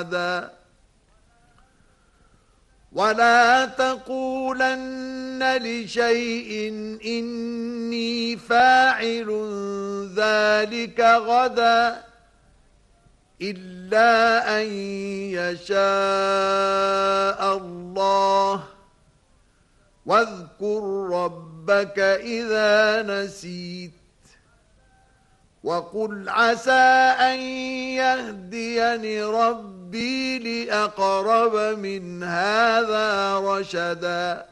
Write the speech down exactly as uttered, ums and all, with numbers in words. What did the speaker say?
ولا تقولن لشيء إني فاعل ذلك غدا إلا أن يشاء الله واذكر ربك إذا نسيت وقل عسى أن يهديني ربي لأقرب من هذا رشدا